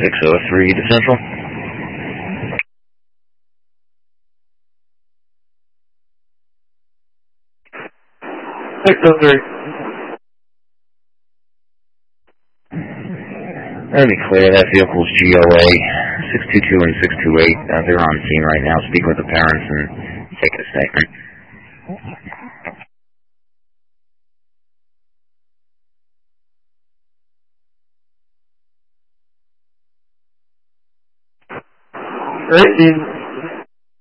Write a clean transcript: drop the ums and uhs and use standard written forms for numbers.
603 to Central. 603. Let me clear. That vehicle's GOA 622 and 628. They're on scene right now. Speak with the parents and take a statement. Great.